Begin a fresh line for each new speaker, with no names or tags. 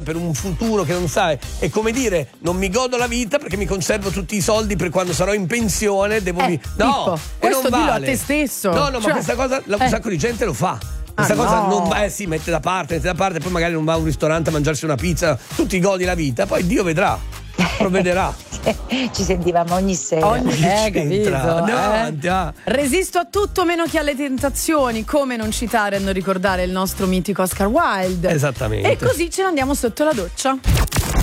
per un futuro che non sai. È come dire, non mi godo la vita perché mi conservo tutti i soldi per quando sarò in pensione. Devo no,
Pippo,
e non
questo dillo
vale
a te stesso.
No, ma questa cosa un sacco di gente lo fa. Questa cosa non va, sì, mette da parte, poi magari non va a un ristorante a mangiarsi una pizza, tu ti godi la vita, poi Dio vedrà, provvederà.
Ci sentivamo ogni sera.
Capito?
Avanti,
Resisto a tutto meno che alle tentazioni, come non citare e non ricordare il nostro mitico Oscar Wilde.
Esattamente.
E così ce ne andiamo sotto la doccia.